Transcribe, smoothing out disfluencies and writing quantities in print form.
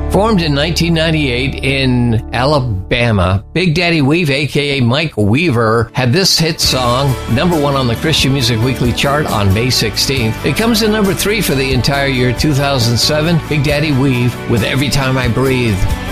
Formed in 1998 in Alabama, Big Daddy Weave, a.k.a. Mike Weaver, had this hit song #1 on the Christian Music Weekly chart on May 16th. It comes in #3 for the entire year 2007. Big Daddy Weave with Every Time I Breathe.